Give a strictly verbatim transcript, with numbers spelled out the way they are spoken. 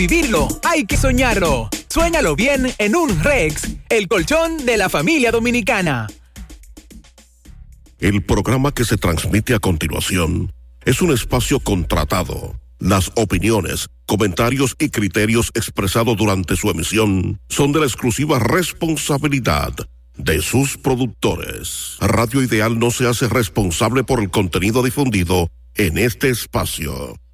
vivirlo, hay que soñarlo. Suéñalo bien en un Rex, el colchón de la familia dominicana. El programa que se transmite a continuación es un espacio contratado. Las opiniones, comentarios y criterios expresados durante su emisión son de la exclusiva responsabilidad de sus productores. Radio Ideal no se hace responsable por el contenido difundido en este espacio.